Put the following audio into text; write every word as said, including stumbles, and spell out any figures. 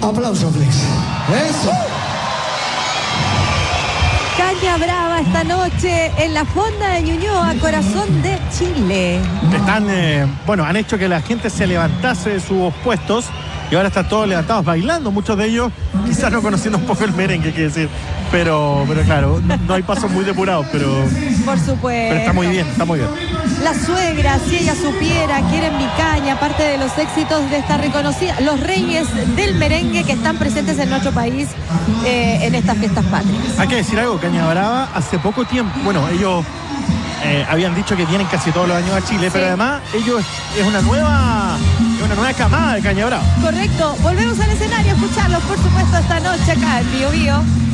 Aplauso, Flex. Eso. Caña Brava esta noche en la Fonda de Ñuñoa, corazón de Chile. Están, eh, bueno, han hecho que la gente se levantase de sus puestos y ahora están todos levantados bailando, muchos de ellos quizás no conociendo un poco el merengue, quiere decir, pero, pero claro, no, no hay pasos muy depurados, pero, por supuesto. Pero está muy bien, está muy bien. La suegra, si ella supiera, quieren mi caña, aparte de los éxitos de esta reconocida, los reyes del merengue que están presentes en nuestro país eh, en estas fiestas patrias. Hay que decir algo, Caña Brava hace poco tiempo, bueno, ellos eh, habían dicho que vienen casi todos los años a Chile, sí. Pero además ellos es una nueva, una nueva camada de Caña Brava. Correcto, volvemos al escenario a escucharlos, por supuesto, esta noche acá en Bio Bio.